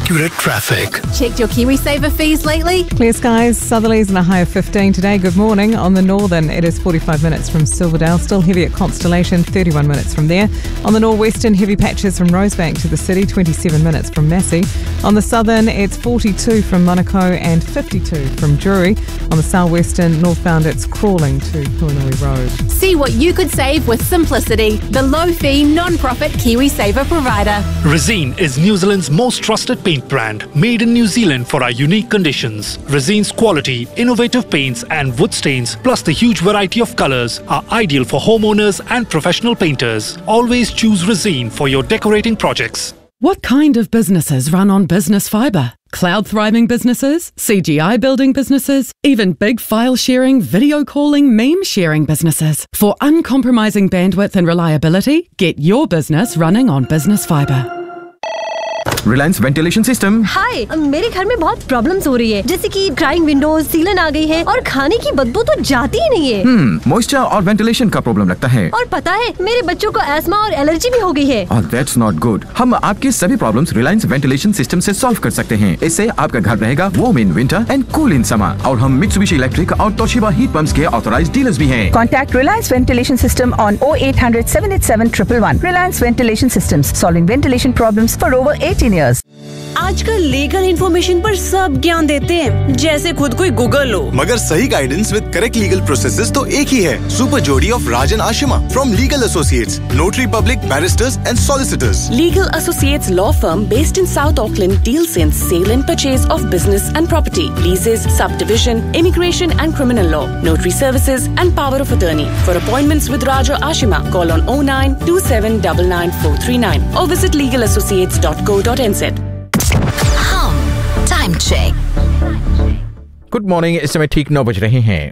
accurate traffic. Checked your KiwiSaver fees lately? Clear skies, southerlies and a high of 15 today. Good morning. On the northern, it is 45 minutes from Silverdale. Still heavy at Constellation, 31 minutes from there. On the northwestern, heavy patches from Rosebank to the city, 27 minutes from Massey. On the southern, it's 42 from Monaco and 52 from Drury. On the southwestern, northbound, it's crawling to Puanui Road. See what you could save with Simplicity, the low-fee, non-profit KiwiSaver provider. Resene is New Zealand's most trusted paint brand, made in New Zealand for our unique conditions. Resene's quality, innovative paints and wood stains, plus the huge variety of colours, are ideal for homeowners and professional painters. Always choose Resene for your decorating projects. What kind of businesses run on business fibre? Cloud thriving businesses, CGI building businesses, even big file sharing, video calling, meme sharing businesses. For uncompromising bandwidth and reliability, get your business running on business fibre. Reliance ventilation system. हाय, मेरे घर में बहुत problems हो रही है, जैसे कि crying Windows, सीलन आ गई है और खाने की बदबू तो जाती ही नहीं है। मॉइस्चर और वेंटिलेशन का प्रॉब्लम लगता है। और पता है, मेरे बच्चों को एस्मा और एलर्जी भी हो गई है। That's not good। हम आपके सभी प्रॉब्लम्स रिलायंस वेंटिलेशन सिस्टम से सॉल्व कर सकते हैं। इससे आपका घर रहेगा warm in winter and cool in summer. और हम मित्सुबिशी इलेक्ट्रिक और तोशिबा हीट पंप्स के ऑथराइज्ड डीलर्स भी हैं। Contact Reliance Ventilation System on 0800 787 111. Reliance Ventilation Systems, solving ventilation problems for over 18 years. आजकल लीगल इन्फॉर्मेशन पर सब ज्ञान देते हैं, जैसे खुद कोई गूगल लो। मगर सही guidance with correct legal processes तो एक ही है। सुपर जोड़ी of Rajan Ashima from legal associates, notary public, barrister's and solicitors. Legal Associates law firm based in South Auckland deals in sale and purchase of business and property, leases, subdivision, immigration and criminal law, notary services and power of attorney. For appointments with Raja Ashima, call on 09 2799 439 or visit legalassociates.co.nz. Time check. Good morning, इस समय ठीक 9 बज रहे हैं।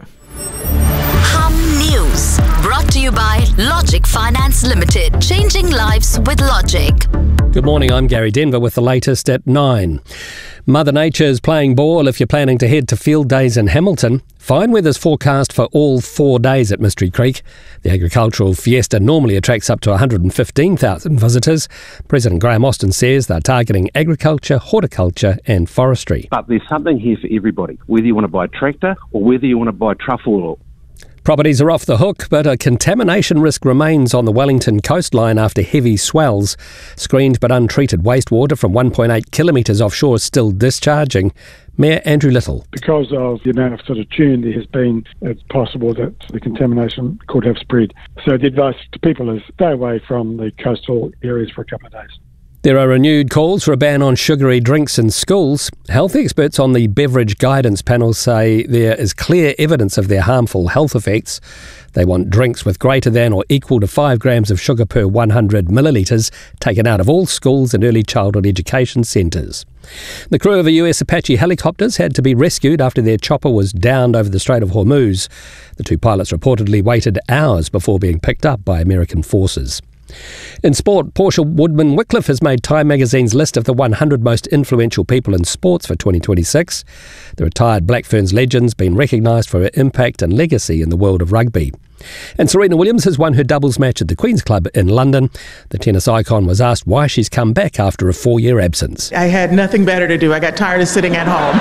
हम news brought to you by Logic Finance Limited, changing lives with logic. Good morning, I'm Gary Denver with the latest at 9. Mother Nature's playing ball if you're planning to head to field days in Hamilton. Fine weather's forecast for all 4 days at Mystery Creek. The agricultural fiesta normally attracts up to 115,000 visitors. President Graham Austin says they're targeting agriculture, horticulture and forestry. But there's something here for everybody, whether you want to buy a tractor or whether you want to buy truffle oil. Properties are off the hook, but a contamination risk remains on the Wellington coastline after heavy swells. Screened but untreated wastewater from 1.8 kilometres offshore is still discharging. Mayor Andrew Little. Because of the amount of sort of tune there has been, it's possible that the contamination could have spread. So the advice to people is stay away from the coastal areas for a couple of days. There are renewed calls for a ban on sugary drinks in schools. Health experts on the beverage guidance panel say there is clear evidence of their harmful health effects. They want drinks with greater than or equal to 5 grams of sugar per 100 millilitres taken out of all schools and early childhood education centres. The crew of a US Apache helicopters had to be rescued after their chopper was downed over the Strait of Hormuz. The 2 pilots reportedly waited hours before being picked up by American forces. In sport, Portia Woodman-Wycliffe has made Time magazine's list of the 100 most influential people in sports for 2026. The retired Black Ferns legend's been recognised for her impact and legacy in the world of rugby. And Serena Williams has won her doubles match at the Queen's Club in London. The tennis icon was asked why she's come back after a 4-year absence. I had nothing better to do. I got tired of sitting at home.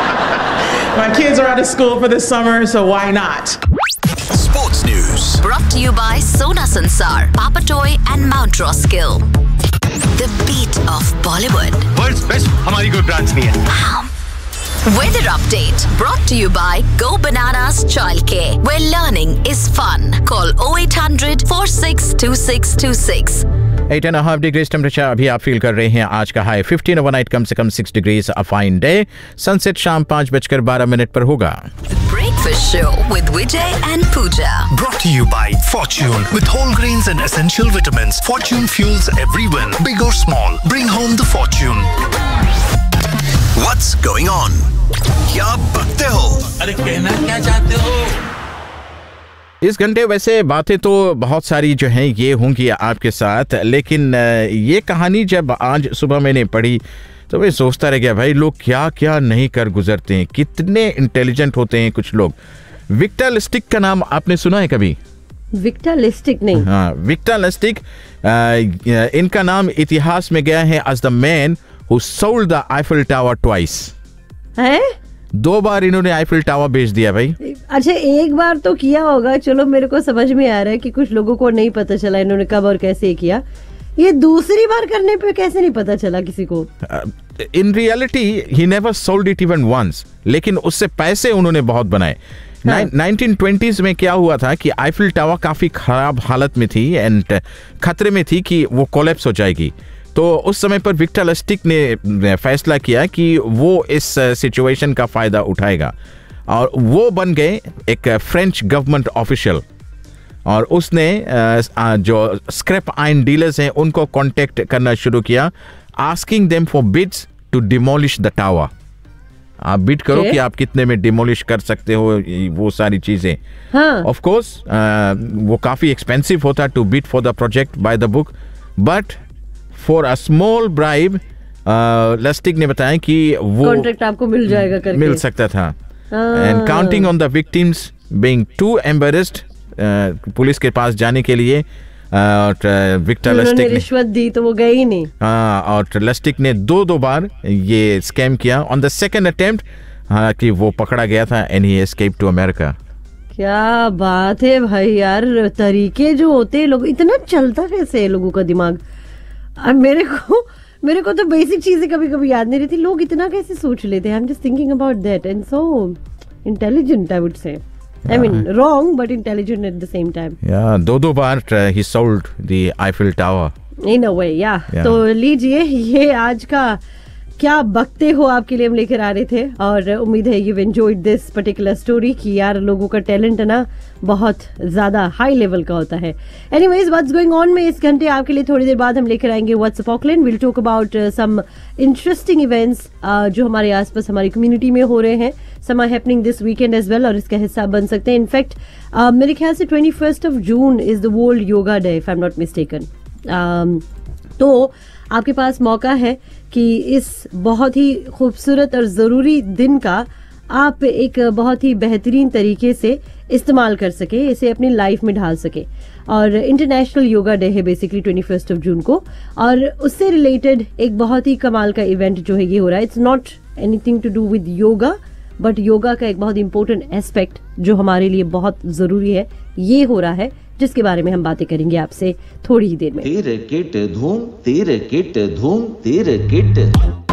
My kids are out of school for the summer, so why not? Sports news brought to you by Sona Sansar, Papatoy and Mount Roskill. The beat of Bollywood. World's best हमारी कोई branch नहीं है. Weather update brought to you by Go Bananas Childcare, where learning is fun. Call 0800 462626. 8.5 degrees temperature अभी आप feel कर रहे हैं. आज का हाई 15 ओवरनाइट कम से कम 6 degrees. A fine day. Sunset शाम 5:12 पर होगा. Breakfast show with Vijay and Pooja. Brought to you by Fortune. With whole grains and essential vitamins, Fortune fuels every win, big or small. Bring home the Fortune. What's going on? क्या बकते हो? अरे कहना क्या चाहते हो? इस घंटे वैसे बातें तो बहुत सारी जो हैं ये होंगी आपके साथ, लेकिन ये कहानी जब आज सुबह मैंने पढ़ी तो मैं सोचता रह गया, भाई लोग क्या क्या नहीं कर गुजरते हैं, कितने इंटेलिजेंट होते हैं कुछ लोग. विक्टर लिस्टिक का नाम आपने सुना है कभी? विक्टर लिस्टिक नहीं. हाँ, विक्टर लिस्टिक, इनका नाम इतिहास में गया है as the man who sold the Eiffel Tower twice. है? 2 बार इन्होंने आईफिल टावर बेच दिया भाई। अच्छा, एक बार तो किया होगा, चलो मेरे को समझ में आ रहा है कि कुछ लोगों को नहीं पता चला इन्होंने कब और कैसे किया। ये दूसरी बार करने पे कैसे नहीं पता चला किसी को? In reality, he never sold it even once. लेकिन उससे पैसे उन्होंने बहुत बनाए। 1920s में क्या हुआ था कि आईफिल टावर काफी खराब हालत में थी एंड खतरे में थी कि वो कोलैप्स हो जाएगी। तो उस समय पर विक्टर लस्टिग ने फैसला किया कि वो इस सिचुएशन का फायदा उठाएगा और वो बन गए एक फ्रेंच गवर्नमेंट ऑफिशियल। और उसने जो स्क्रैप आयरन डीलर्स हैं उनको कांटेक्ट करना शुरू किया, asking them for beads to demolish the tower. आप बिड करो कि आप कितने में डिमोलिश कर सकते हो वो सारी चीजें। ऑफ कोर्स वो काफी एक्सपेंसिव होता to bid for the project by the book, but for a small bribe लस्टिग ने बताया कि वो कॉन्ट्रैक्ट आपको मिल जाएगा करके मिल सकता था। And counting on the victims being to embarrassed police के पास जाने के लिए, विक्टर लस्टिग ने रिश्वत दी तो वो गए ही नहीं। और लस्टिग ने 2 बार ये स्कैम किया। ऑन द सेकंड अटेम्प्ट हालांकि वो पकड़ा गया था and he escape to America. क्या बात है भाई यार, तरीके जो होते हैं लोग, इतना चलता कैसे है लोगों का दिमाग। मेरे को तो बेसिक चीजें कभी कभी याद नहीं रहती, लोग इतना कैसे सोच लेते हैं। I am just thinking about that and so intelligent I would say. I mean, wrong but intelligent at the same time. Yeah, 2 bar he sold the Eiffel Tower. In a way, yeah. तो लीजिए, ये आज का क्या बकते हो आपके लिए हम लेकर आ रहे थे और उम्मीद है you enjoyed this particular story कि यार लोगों का टैलेंट है ना बहुत ज्यादा हाई लेवल का होता है। एनीवेज, व्हाट्स गोइंग ऑन में इस घंटे आपके लिए थोड़ी देर बाद हम लेकर आएंगे WhatsApp Auckland. Will talk about some interesting events जो हमारे आसपास हमारी कम्युनिटी में हो रहे हैं, some are happening this weekend as well और इसका हिस्सा बन सकते हैं। इनफैक्ट मेरे ख्याल से 21 June is the world yoga day if I am not mistaken. तो आपके पास मौका है कि इस बहुत ही खूबसूरत और ज़रूरी दिन का आप एक बहुत ही बेहतरीन तरीके से इस्तेमाल कर सके, इसे अपनी लाइफ में ढाल सके। और इंटरनेशनल योगा डे है बेसिकली 21 जून को, और उससे रिलेटेड एक बहुत ही कमाल का इवेंट जो है ये हो रहा है। It's not anything to do with yoga, but yoga का एक बहुत इंपॉर्टेंट एस्पेक्ट जो हमारे लिए बहुत ज़रूरी है ये हो रहा है, जिसके बारे में हम बातें करेंगे आपसे थोड़ी ही देर में। तेरे किट धूम तेरे किट धूम तेरे किट।